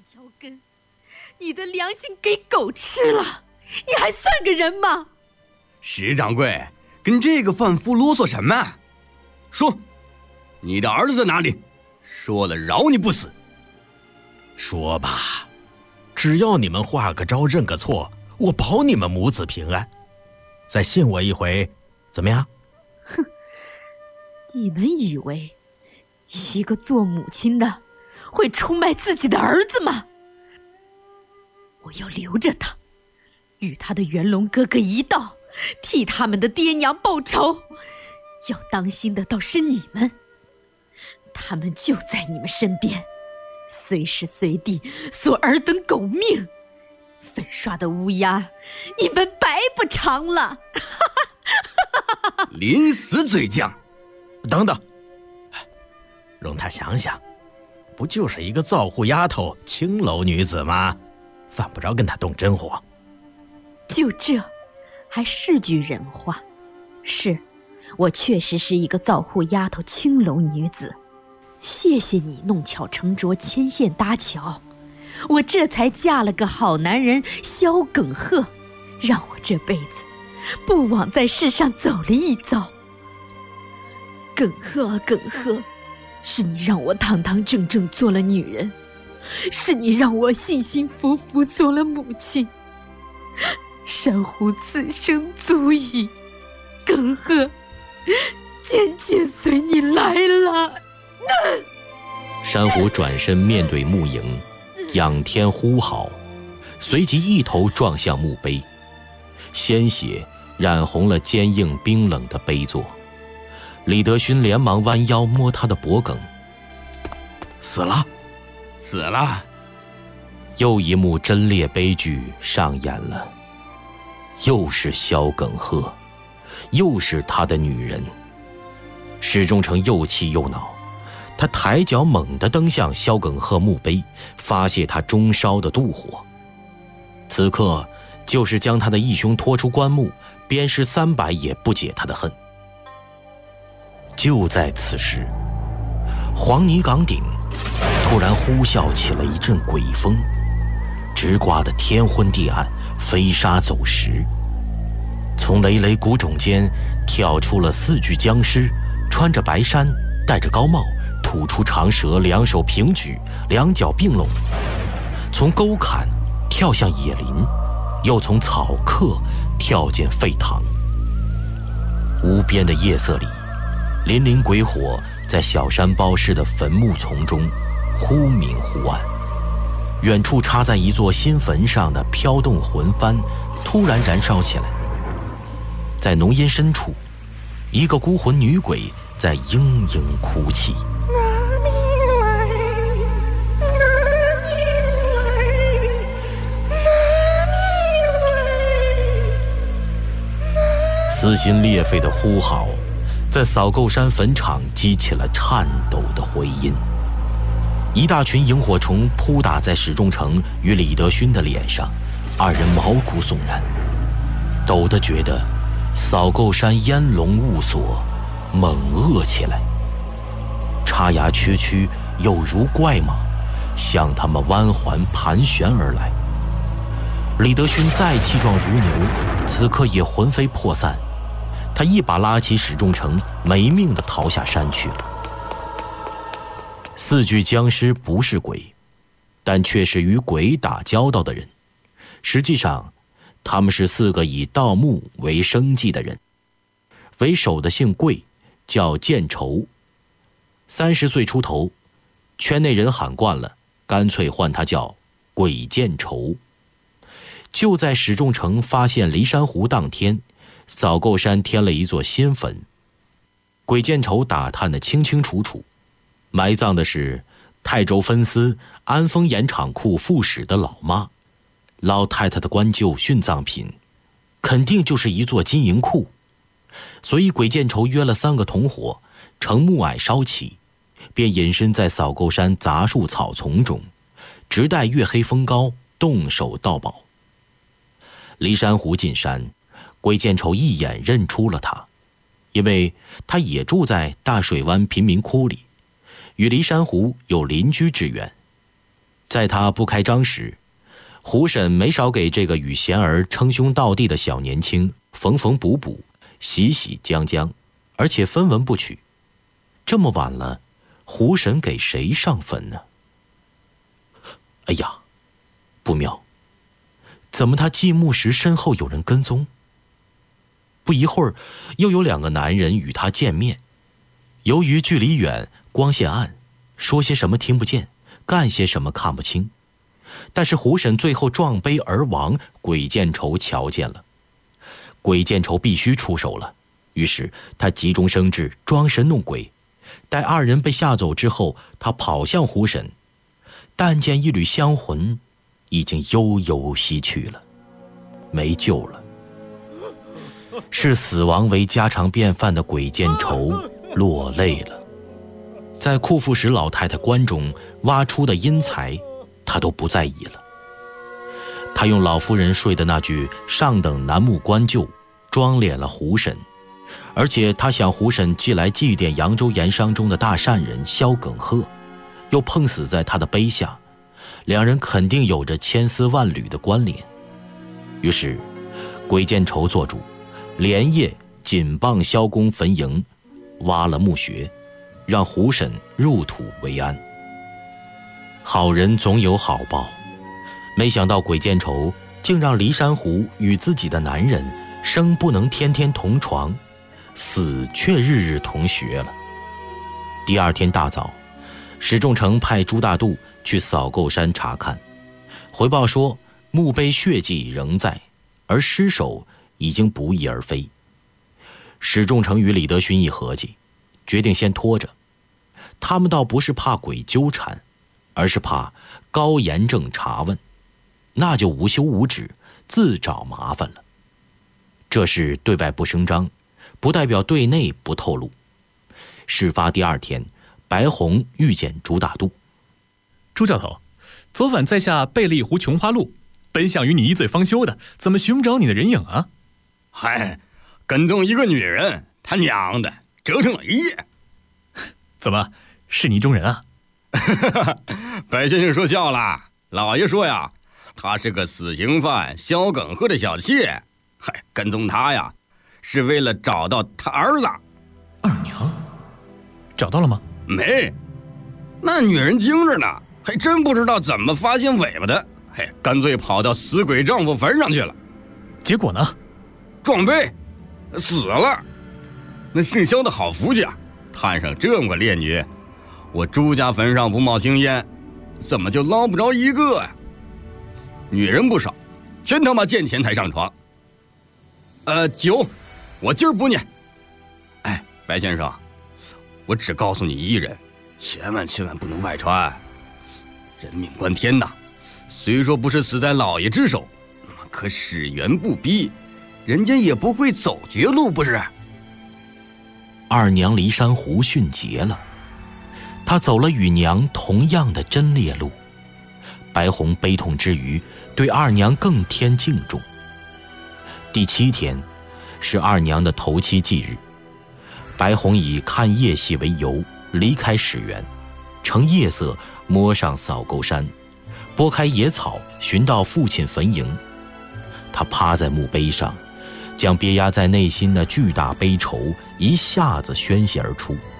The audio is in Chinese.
小根，你的良心给狗吃了，你还算个人吗？ 石掌柜，跟这个贩夫啰嗦什么？说，你的儿子在哪里？说了饶你不死。 说吧，只要你们画个招认个错，我保你们母子平安。再信我一回，怎么样？ 哼，你们以为一个做母亲的会出卖自己的儿子吗？我要留着他，与他的元龙哥哥一道，替他们的爹娘报仇。要当心的倒是你们，他们就在你们身边，随时随地索尔等狗命。粉刷的乌鸦，你们白不偿了！ 临死嘴犟！ 等等，容他想想，不就是一个灶户丫头、青楼女子吗？犯不着跟他动真火。 就这，还是句人话。是，我确实是一个灶户丫头、青楼女子。谢谢你弄巧成拙，牵线搭桥，我这才嫁了个好男人萧耿鹤，让我这辈子不枉在世上走了一遭。耿鹤啊耿鹤，是你让我堂堂正正做了女人，是你让我幸幸福福做了母亲。珊瑚此生足矣，耿鹤，渐渐随你来了。 珊瑚转身面对木营，仰天呼号，随即一头撞向墓碑，鲜血染红了坚硬冰冷的碑座。李德勋连忙弯腰摸他的脖颈， 死了， 死了。 又一幕贞烈悲剧上演了，又是萧耿鹤，又是他的女人。史仲成又气又恼，他抬脚猛地蹬向萧耿鹤墓碑，发泄他中烧的妒火。此刻就是将他的义兄拖出棺木，鞭尸300也不解他的恨。就在此时，黄泥岗顶突然呼啸起了一阵鬼风，直刮得天昏地暗，飞沙走石。从累累古冢间跳出了4具僵尸，穿着白衫，戴着高帽，吐出长舌，两手平举，两脚并拢，从沟坎跳向野林，又从草窠跳进沸塘。无边的夜色里，粼粼鬼火在小山包氏的坟墓丛中忽明忽暗。远处插在一座新坟上的飘动魂幡突然燃烧起来。在浓荫深处，一个孤魂女鬼在嘤嘤哭泣。撕心裂肺的呼号在扫沟山坟场激起了颤抖的回音。一大群萤火虫扑打在史仲成与李德勋的脸上，二人毛骨悚然，陡地觉得扫沟山烟笼雾锁，猛恶起来。插牙缺躯有如怪蟒，向他们弯环盘旋而来。李德勋再气壮如牛，此刻也魂飞魄散，他一把拉起史仲成，没命地逃下山去了。4具僵尸不是鬼，但却是与鬼打交道的人。实际上，他们是4个以盗墓为生计的人。为首的姓桂，叫建仇，30岁出头，圈内人喊惯了，干脆唤他叫鬼见愁。就在史仲成发现骊山湖当天，扫沟山添了一座新坟。鬼见愁打探得清清楚楚，埋葬的是泰州分司安丰盐厂库副使的老妈。老太太的棺柩殉葬品肯定就是一座金银库，所以鬼见愁约了3个同伙，乘木霭烧起，便隐身在扫沟山杂树草丛中，直待月黑风高，动手盗宝。骊山湖进山，鬼见愁一眼认出了他，因为他也住在大水湾贫民窟里，与骊山湖有邻居之缘。 在他不开张时，胡婶没少给这个与贤儿称兄道弟的小年轻缝缝补补、洗洗将将，而且分文不取。这么晚了，胡婶给谁上坟呢？哎呀，不妙！怎么他祭墓时身后有人跟踪？不一会儿，又有2个男人与他见面。由于距离远，光线暗，说些什么听不见，干些什么看不清。但是胡婶最后撞碑而亡，鬼见愁瞧见了。鬼见愁必须出手了，于是他急中生智，装神弄鬼。待2人被吓走之后，他跑向胡婶，但见一缕香魂已经悠悠西去了，没救了。视死亡为家常便饭的鬼见愁落泪了。在库富石老太太棺中挖出的阴财，他都不在意了。他用老夫人睡的那具上等楠木棺柩装殓了胡婶，而且他想胡婶既来祭奠扬州盐商中的大善人萧耿鹤，又碰死在他的碑下，2人肯定有着千丝万缕的关联。于是鬼见愁做主，连夜紧傍萧公坟茔，挖了墓穴，让胡婶入土为安。好人总有好报，没想到鬼见愁竟让骊山湖与自己的男人生不能天天同床，死却日日同穴了。第2天大早，史仲成派朱大度去扫构山查看，回报说墓碑血迹仍在，而尸首已经不翼而飞。史仲成与李德勋一合计，决定先拖着。他们倒不是怕鬼纠缠，而是怕高严正查问，那就无休无止，自找麻烦了。这事对外不声张，不代表对内不透露。事发第2天，白虹遇见朱大度。 朱教头，昨晚在下背了一壶琼花露，本想与你一醉方休的，怎么寻不着你的人影啊？ 嗨，跟踪一个女人，他娘的，折腾了一夜。 怎么，是你中人啊？ 白先生说笑了，老爷说呀，他是个死刑犯萧耿鹤的小妾，嗨，跟踪他呀，是为了找到他儿子。 二娘，找到了吗？ 没，那女人精着呢，还真不知道怎么发现尾巴的，嘿，干脆跑到死鬼丈夫坟上去了。 结果呢？ 撞碑，死了。那姓萧的好福气啊，摊上这么个烈女，我朱家坟上不冒青烟，怎么就捞不着一个呀？女人不少，全他妈见钱才上床。酒，我今儿不念。哎，白先生，我只告诉你一人，千万不能外传，人命关天呐。虽说不是死在老爷之手，可使源不逼，人家也不会走绝路，不是？ 二娘骊山湖殉节了，她走了与娘同样的真烈路。白虹悲痛之余，对二娘更添敬重。第7天是二娘的头七忌日，白虹以看夜戏为由离开始园，乘夜色摸上扫沟山，拨开野草，寻到父亲坟茔。他趴在墓碑上，将憋压在内心的巨大悲愁一下子宣泄而出。